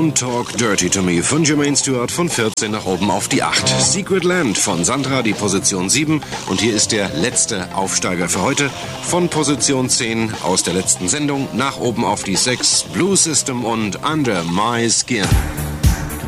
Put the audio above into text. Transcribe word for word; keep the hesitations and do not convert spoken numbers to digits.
Don't Talk Dirty to Me von Jermaine Stewart von vierzehn nach oben auf die acht. Secret Land von Sandra, die Position sieben. Und hier ist der letzte Aufsteiger für heute. Von Position zehn aus der letzten Sendung nach oben auf die sechs. Blue System und Under My Skin.